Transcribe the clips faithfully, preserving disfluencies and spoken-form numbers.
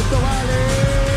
esto vale.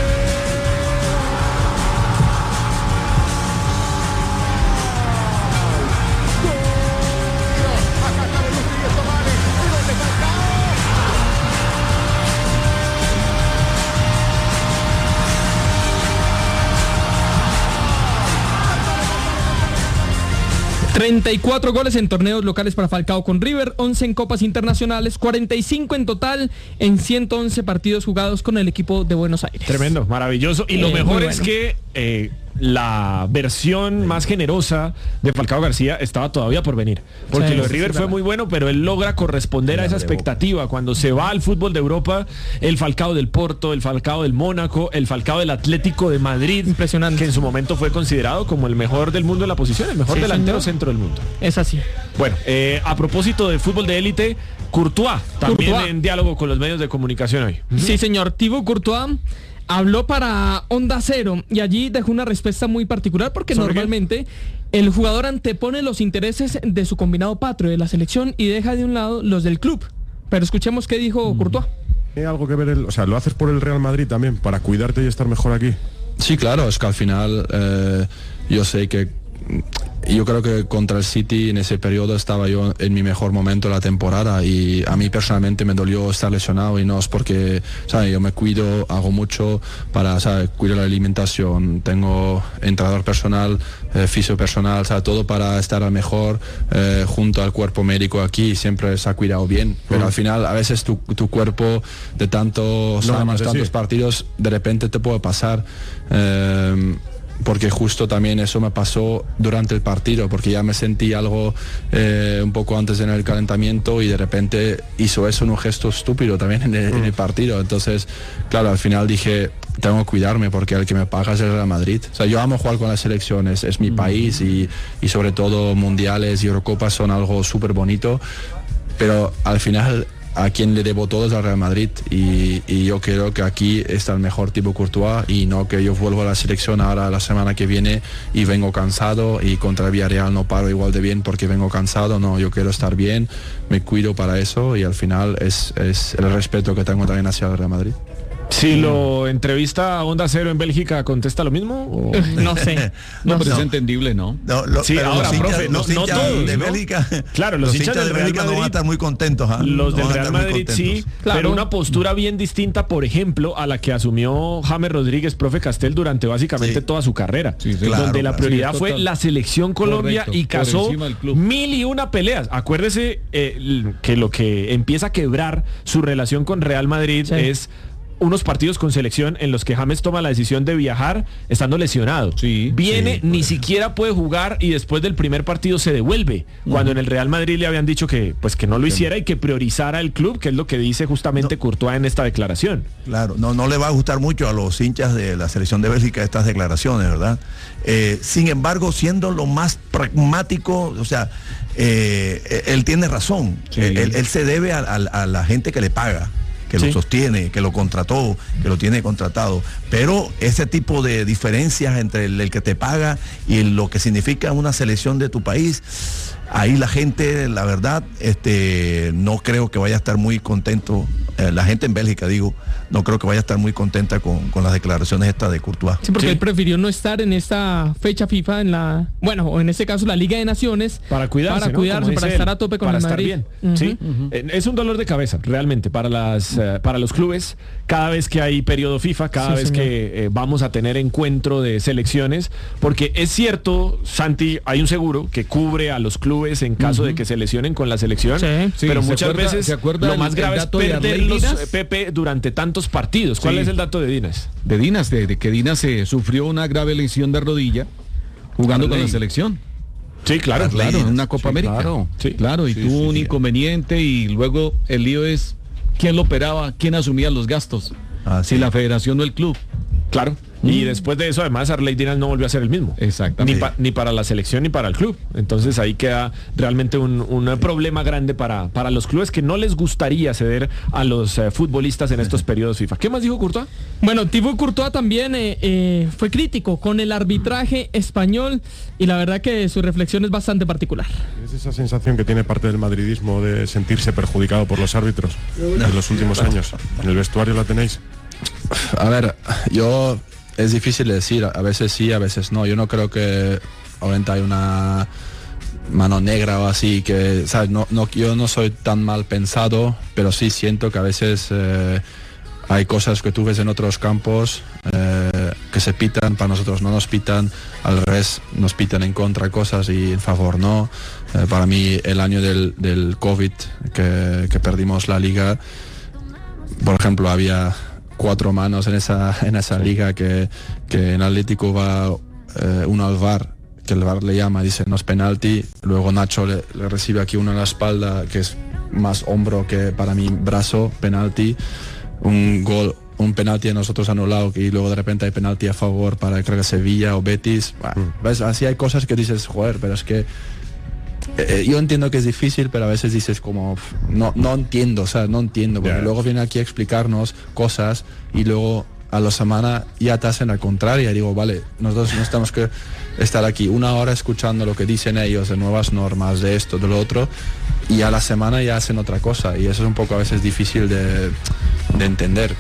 treinta y cuatro goles en torneos locales para Falcao con River, once en copas internacionales, cuarenta y cinco en total en ciento once partidos jugados con el equipo de Buenos Aires. Tremendo, maravilloso. Y lo Eh, mejor muy es bueno. que eh, la versión más generosa de Falcao García estaba todavía por venir. Porque Sí, lo de sí, River sí, fue verdad. muy bueno, pero él logra corresponder a esa expectativa. Cuando se va al fútbol de Europa, el Falcao del Porto, el Falcao del Mónaco, el Falcao del Atlético de Madrid. Impresionante. Que en su momento fue considerado como el mejor del mundo en la posición, el mejor Sí, delantero señor. centro del mundo. Es así. Bueno, eh, a propósito de fútbol de élite, Courtois también Courtois. en diálogo con los medios de comunicación hoy. Sí, señor. Thibaut Courtois habló para Onda Cero y allí dejó una respuesta muy particular porque ¿Sobre normalmente el jugador antepone los intereses de su combinado patrio, de la selección, y deja de un lado los del club. Pero escuchemos qué dijo Courtois. ¿Tiene algo que ver el, o sea, lo haces por el Real Madrid también, para cuidarte y estar mejor aquí? Sí, claro, es que al final eh, yo sé que yo creo que contra el City en ese periodo estaba yo en mi mejor momento de la temporada y a mí personalmente me dolió estar lesionado y no es porque, ¿sabes? Yo me cuido, hago mucho para, ¿sabes? Cuido la alimentación, tengo entrenador personal, eh, fisio personal, ¿sabes? Todo para estar al mejor eh, junto al cuerpo médico aquí, siempre se ha cuidado bien, pero Mm. al final a veces tu, tu cuerpo de tantos No, años, más tantos así. partidos, de repente te puede pasar. eh, porque justo también eso me pasó durante el partido, porque ya me sentí algo eh, un poco antes en el calentamiento y de repente hizo eso en un gesto estúpido también en el, en el partido. Entonces, claro, al final dije, tengo que cuidarme porque el que me paga es el Real Madrid. O sea, yo amo jugar con las selecciones, es mi país y, y sobre todo mundiales y Eurocopas son algo súper bonito, pero al final a quien le debo todo es al Real Madrid y, y yo creo que aquí está el mejor tipo Courtois y no que yo vuelvo a la selección ahora la semana que viene y vengo cansado y contra el Villarreal no paro igual de bien porque vengo cansado. No, yo quiero estar bien, me cuido para eso y al final es, es el respeto que tengo también hacia el Real Madrid. Si lo entrevista a Onda Cero en Bélgica, ¿contesta lo mismo? ¿O? No sé. No, pero No. es entendible, ¿no? No, lo- Sí, pero ahora, los hinchas, profe, no- los no hinchas todos, de ¿no? Bélgica, Claro, los hinchas de del Real Bélgica no van a Madrid- estar muy contentos. ¿ah? Los No del van a Real estar muy Madrid sí, contentos. Claro. pero una postura bien distinta, por ejemplo, a la que asumió James Rodríguez, profe Castel, durante básicamente Sí. toda su carrera, Sí, sí. Claro, donde la claro. prioridad Sí, fue total. la selección Colombia Correcto, y por casó encima del club. mil y una peleas. Acuérdese eh, l- que lo que empieza a quebrar su relación con Real Madrid Sí. es unos partidos con selección en los que James toma la decisión de viajar estando lesionado. Sí, Viene, sí, por ni eso. siquiera puede jugar y después del primer partido se devuelve. Cuando en el Real Madrid le habían dicho que pues que no lo hiciera y que priorizara el club, que es lo que dice justamente No. Courtois en esta declaración. Claro, no, no le va a gustar mucho a los hinchas de la selección de Bélgica estas declaraciones, ¿verdad? Eh, sin embargo, siendo lo más pragmático, o sea, eh, él tiene razón. Sí. Él, él- él se debe a, a- a la gente que le paga, que Sí. lo sostiene, que lo contrató, que lo tiene contratado. Pero ese tipo de diferencias entre el, el que te paga y lo que significa una selección de tu país, ahí la gente, la verdad, este, no creo que vaya a estar muy contento. Eh, la gente en Bélgica, digo, no creo que vaya a estar muy contenta con, con las declaraciones estas de Courtois. Sí, porque Sí. él prefirió no estar en esta fecha FIFA en la, bueno, o en este caso la Liga de Naciones, Para cuidarse, para ¿no? cuidarse, Como para dice estar él, a tope con para el estar Madrid. bien. Ujú. ¿Sí? Eh, Es un dolor de cabeza, realmente, para las eh, para los clubes, cada vez que hay periodo FIFA, cada Sí, vez señor. que eh, vamos a tener encuentro de selecciones, porque es cierto, Santi, hay un seguro que cubre a los clubes en caso de que se lesionen con la selección, Sí. Sí, pero ¿se muchas acuerda- veces se acuerda lo el- más el grave es dato de Arley perderlos, Dinas? eh, Pepe, durante tantos partidos. ¿Cuál Sí. es el dato de Dinas? De Dinas, de, de que Dinas se sufrió una grave lesión de rodilla jugando con Arley. la selección. Sí, claro, Arley. Claro, en Dinas. una Copa Sí, América. claro. Sí. Claro, y Sí, tuvo sí, un sí. inconveniente y luego el lío es quién lo operaba, quién asumía los gastos. Ah, si sí. la federación o el club. Claro. Y después de eso, además, Arley Dinas no volvió a ser el mismo. Exactamente. Ni, pa- ni para la selección ni para el club. Entonces ahí queda realmente un, un problema grande para, para los clubes que no les gustaría ceder a los eh, futbolistas en estos periodos FIFA. ¿Qué más dijo Courtois? Bueno, Thibaut Courtois también eh, eh, fue crítico con el arbitraje español y la verdad que su reflexión es bastante particular. ¿Es esa sensación que tiene parte del madridismo de sentirse perjudicado por los árbitros en los últimos años? ¿En el vestuario la tenéis? A ver, yo es difícil de decir, a veces sí, a veces no. Yo no creo que obviamente hay una mano negra o así, que, ¿sabes? No, no, yo no soy tan mal pensado, pero sí siento que a veces eh, hay cosas que tú ves en otros campos eh, que se pitan, para nosotros no nos pitan, al revés, nos pitan en contra cosas y en favor no. Eh, para mí el año del, del COVID, que, que perdimos la liga, por ejemplo, había cuatro manos en esa, en esa liga que, que en Atlético va eh, uno al V A R, que el V A R le llama, dice no es penalti, luego Nacho le, le recibe aquí uno en la espalda, que es más hombro que para mí brazo, penalti, un gol, un penalti a nosotros anulado y luego de repente hay penalti a favor para creo que Sevilla o Betis. Bueno, ¿ves? Así hay cosas que dices, joder, pero es que eh, yo entiendo que es difícil, pero a veces dices como no, no entiendo, o sea, no entiendo, porque yeah. luego viene aquí a explicarnos cosas y luego a la semana ya te hacen la contraria y digo, vale, nosotros no tenemos que estar aquí una hora escuchando lo que dicen ellos de nuevas normas, de esto, de lo otro, y a la semana ya hacen otra cosa y eso es un poco a veces difícil de, de entender.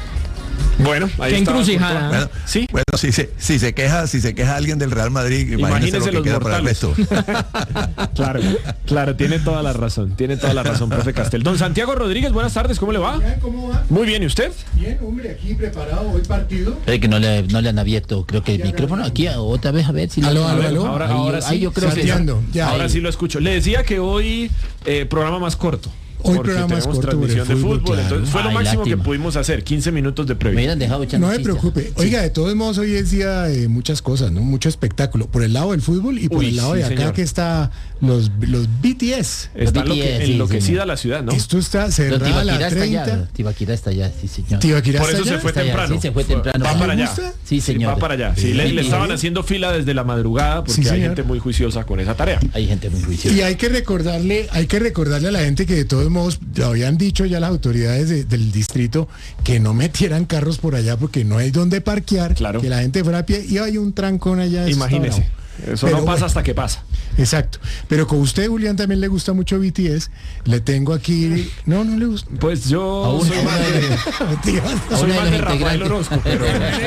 Bueno, ahí está. Encrucijada. Bueno, sí. Bueno, si se, si se queja, si se queja alguien del Real Madrid, imagínese, imagínese lo que queda para el resto. Claro, claro, tiene toda la razón, tiene toda la razón, profe Castel. Don Santiago Rodríguez, buenas tardes, ¿cómo le va? ¿Cómo va? Muy bien, ¿y usted? Bien, hombre, aquí preparado, hoy partido. Es que no le, no le han abierto, creo que el micrófono aquí otra vez, a ver si... Aló, aló, aló. Ahora, ahora ahí, sí, ahí yo creo que ya, ahora ahí. sí lo escucho. Le decía que hoy eh, programa más corto. Hoy porque programa tenemos más corto transmisión de fútbol, claro. Entonces fue Ay, lo máximo lástima. que pudimos hacer, quince minutos de previa. me hubieran dejado echando No me chistes. preocupe. Oiga, de todos modos hoy es día de muchas cosas, ¿no? Mucho espectáculo. Por el lado del fútbol y por Uy, el lado sí, de acá señor. que está los, los B T S. Está B T S, enloque- sí, enloquecida señor. la ciudad, ¿no? Esto está Pero cerrada a la Tibaquirá está allá, treinta. Tibaquirá está allá, sí señor. Tibaquirá Por está eso se allá. fue Está allá, temprano. sí, se fue temprano. Va ¿Le para allá. gusta? Sí, señor. Va para allá. Sí, le, Sí, le estaban sí. haciendo fila desde la madrugada porque Sí, hay señor. gente muy juiciosa con esa tarea. Hay gente muy juiciosa. Y hay que recordarle, hay que recordarle a la gente que de todos modos habían dicho ya las autoridades de- del distrito que no metieran carros por allá porque no hay donde parquear, Claro. que la gente fuera a pie y hay un trancón allá. eso está Imagínese. bravo. Eso Pero no pasa bueno. hasta que pasa. Exacto. Pero con usted, Julián, también le gusta mucho B T S. Le tengo aquí. No, no le gusta. Pues yo Aún- soy aún más hay- de, Mentira. a soy uno de más los de Rafael integrantes. Orozco, pero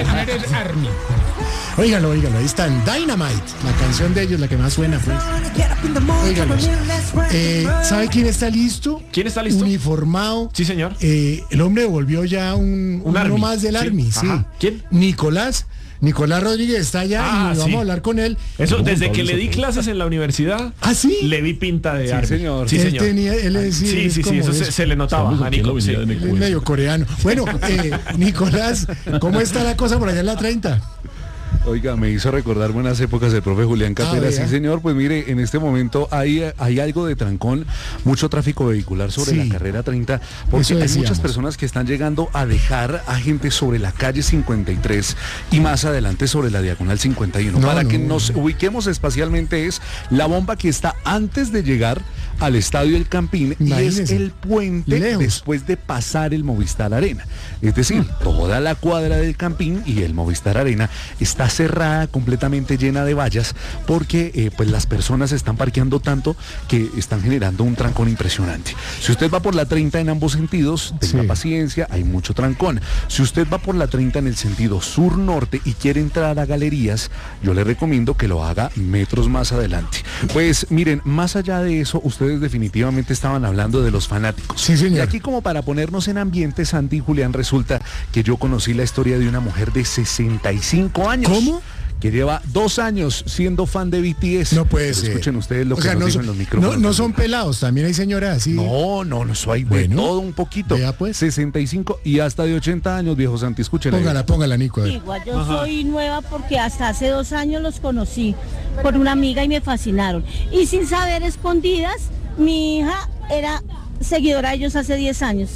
Óigalo, óigalo. Ahí está en Dynamite, la canción de ellos, la que más suena, pues. Óigalo. Eh, ¿Sabe quién está listo? ¿Quién está listo? Uniformado. Sí, señor. Eh, el hombre volvió ya un, Un uno army. más del Sí. Army, sí. Ajá. ¿Quién? Nicolás. Nicolás Rodríguez está allá Ah, y sí. vamos a hablar con él. Eso, No, desde Pablo que le di Soto. clases en la universidad, ¿Ah, sí? le vi pinta de Army. señor. Sí, él señor. tenía, él es, Sí, es sí, sí, como eso se, es- se le notaba a Nico. Sí. él es medio coreano. Bueno, eh, Nicolás, ¿cómo está la cosa por allá en la treinta? Oiga, me hizo recordar buenas épocas del profe Julián Capera. Ah, Sí, vea. señor, pues mire, en este momento hay, hay algo de trancón, mucho tráfico vehicular sobre Sí. la carrera treinta, porque Eso hay decíamos. muchas personas que están llegando a dejar a gente sobre la calle cincuenta y tres y más adelante sobre la diagonal cincuenta y uno. No, Para no. que nos ubiquemos espacialmente, es la bomba que está antes de llegar al estadio El Campín y es Imagínese. el puente Lejos. después de pasar el Movistar Arena. Es decir, toda la cuadra del Campín y el Movistar Arena está cerrada, completamente llena de vallas, porque eh, pues las personas están parqueando tanto que están generando un trancón impresionante. Si usted va por la treinta en ambos sentidos, tenga Sí. paciencia, hay mucho trancón. Si usted va por la treinta en el sentido sur-norte y quiere entrar a galerías, yo le recomiendo que lo haga metros más adelante. Pues miren, más allá de eso, ustedes definitivamente estaban hablando de los fanáticos. Sí, señor. Y aquí como para ponernos en ambiente, Santi y Julián, resulta que yo conocí la historia de una mujer de sesenta y cinco años. ¿Cómo? Que lleva dos años siendo fan de B T S. No puede Pero ser. Escuchen ustedes lo O que sea, nos no, dijo son, en los micrófonos. no, no son pelados, también hay señoras así. No, no, no, eso hay Bueno, de todo un poquito. vea, pues. sesenta y cinco y hasta de ochenta años, viejo Santi, escúchenla. Póngala, póngala, Nico. a ver. Igual yo soy nueva porque hasta hace dos años los conocí por una amiga y me fascinaron. Y sin saber escondidas, mi hija era seguidora de ellos hace diez años.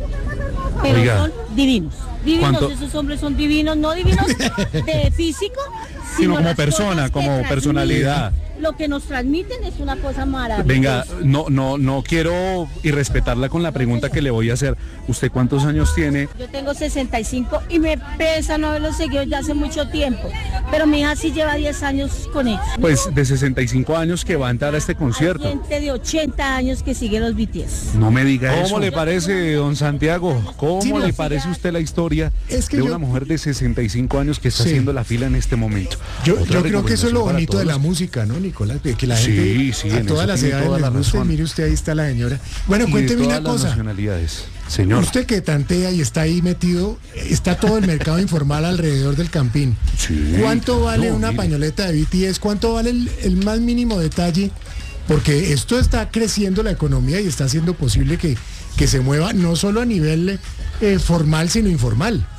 Pero Oiga. son divinos. Divinos, ¿Cuánto? esos hombres son divinos, no divinos de físico, sino Sino como las persona, cosas que como personalidad. transmiten. lo que nos transmiten es una cosa maravillosa. Venga, no, no, no quiero irrespetarla con la pregunta que le voy a hacer. ¿Usted cuántos años tiene? Yo tengo sesenta y cinco y me pesa no haberlo seguido ya hace mucho tiempo, pero mi hija sí lleva diez años con ellos. Pues de sesenta y cinco años que va a entrar a este concierto. Hay gente de ochenta años que sigue los B T S. No me diga ¿Cómo eso. ¿Cómo le parece, don Santiago? ¿Cómo Sí, le no, parece a usted la historia Es que de yo- una mujer de sesenta y cinco años que está Sí. haciendo la fila en este momento? Yo, Otra yo creo que eso es lo recomendación para bonito de todos la los- música, ¿no, Nicolás? Que que la Sí, gente sí, a en todas eso las tiene edades toda les la gusta. razón. Mire usted, ahí está la señora. Bueno, Y de cuénteme todas una las cosa. nacionalidades. Señor. Usted que tantea y está ahí metido, está todo el mercado informal alrededor del Campín. Sí, ¿Cuánto vale no, una mire. pañoleta de B T S? ¿Cuánto vale el, el más mínimo detalle? Porque esto está creciendo la economía y está haciendo posible que, que se mueva no solo a nivel eh, formal, sino informal.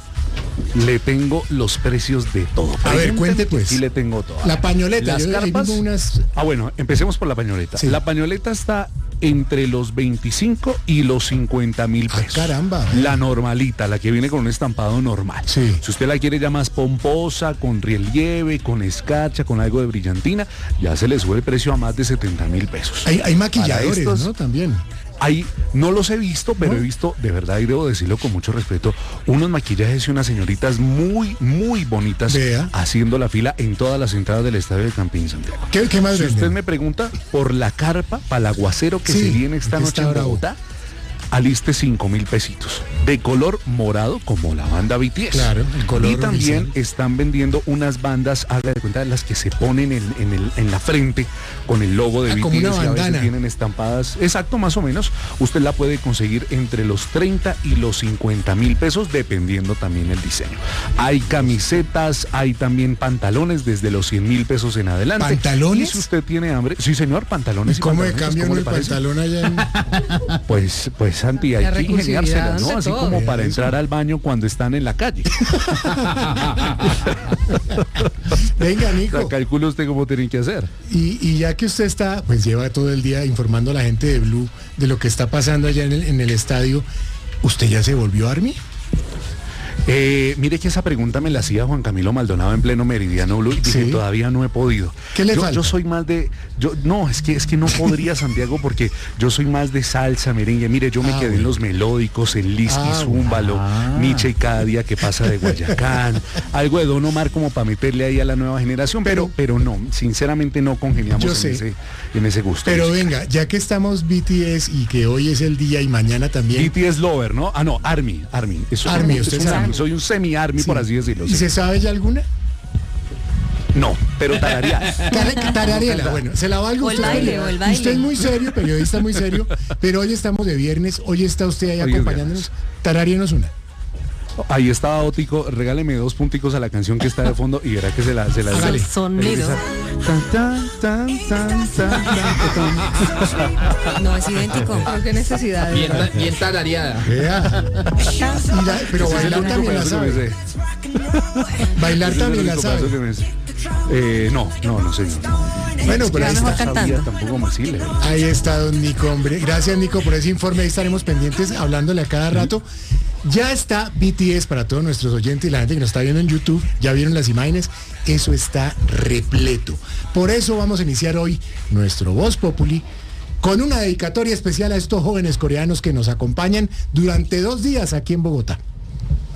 Le tengo los precios de todo. A ver, Pregúnteme cuente, que pues. Sí le tengo todo. La pañoleta, Las yo ahí carpas. mismo unas- Ah, bueno, empecemos por la pañoleta. Sí. La pañoleta está entre los veinticinco y los cincuenta mil pesos. Ah, caramba. La normalita, la que viene con un estampado normal. Sí. Si usted la quiere ya más pomposa, con relieve, con escarcha, con algo de brillantina, ya se le sube el precio a más de setenta mil pesos. Hay, hay Para maquilladores, estos- ¿no? También. Ahí no los he visto, pero ¿No? he visto, de verdad, y debo decirlo con mucho respeto, unos maquillajes y unas señoritas muy, muy bonitas Vea. haciendo la fila en todas las entradas del Estadio de Campín Santiago. ¿Qué, qué más Si venden? usted me pregunta por la carpa para el aguacero que Sí, se viene esta que noche está en bravo. Bogotá, aliste cinco mil pesitos. De color morado como la banda B T S. Claro, el color y también oficial. están vendiendo unas bandas, haga de cuenta, las que se ponen en, en el- en la frente con el logo de Ah, B T S. como una y a veces bandana. tienen estampadas. Exacto, más o menos. Usted la puede conseguir entre los treinta y los cincuenta mil pesos, dependiendo también el diseño. Hay camisetas, hay también pantalones desde los cien mil pesos en adelante. ¿Pantalones? Y si usted tiene hambre, sí señor, pantalones ¿Y y cómo de pantalones, cambio ¿cómo uno le el parece? pantalón allá en... Pues, pues Santi, hay La que recursividad ingeniárselas, ¿no? ante Así todo. como para Eso. entrar al baño cuando están en la calle. Venga, O Nico. sea, calcule usted cómo tienen que hacer. Y, y ya que usted está, pues lleva todo el día informando a la gente de Blue de lo que está pasando allá en el, en el estadio, ¿usted ya se volvió Army? Eh, mire que esa pregunta me la hacía Juan Camilo Maldonado en pleno Meridiano Blue y dije, Sí. todavía no he podido. ¿Qué le yo, falta? yo soy más de, yo no, es que es que no podría, Santiago, porque yo soy más de salsa, merengue. Mire, yo me Ah, quedé en bueno. los melódicos, en Lisky, Ah, Zúmbalo, bueno. Nietzsche y cada día que pasa de Guayacán, algo de Don Omar como para meterle ahí a la nueva generación, pero, pero no, sinceramente no congeniamos Yo en sé. ese, en ese gusto. Pero venga, ya que estamos B T S y que hoy es el día y mañana también. B T S Lover, ¿no? Ah, no, Army, Army. Eso Army, es usted un es Army, Army. soy un semi-Army, Sí. por así decirlo. ¿Y sí. se sabe ya alguna? No, pero tararear. Tar- Tarareala, bueno, se la valgo O el usted. baile, que- o el baile. Usted es muy serio, periodista muy serio, pero hoy estamos de viernes, hoy está usted ahí Hoy es acompañándonos. Tararíenos una. Ahí estaba Ótico, regáleme dos punticos a la canción que está de fondo y verá que se la se la Hágale. Sonido. Tan, tan, tan, tan, tan, tan. No es idéntico. Pero qué necesidad. Bien, bien tarareada. Vea. Y la- pero Ese es el bailar único también la pedazo que me sabe. sé. Bailar Ese es el también la único pedazo que sabe. me sé. Eh, no, no, no sé. Bueno, pero ahí mejor está. cantando. Sabía, tampoco me sirve. Ahí está don Nico, hombre. Gracias, Nico, por ese informe. Ahí estaremos pendientes hablándole a cada rato. Ya está B T S para todos nuestros oyentes y la gente que nos está viendo en YouTube. Ya vieron las imágenes. Eso está repleto. Por eso vamos a iniciar hoy nuestro Voz Populi con una dedicatoria especial a estos jóvenes coreanos que nos acompañan durante dos días aquí en Bogotá.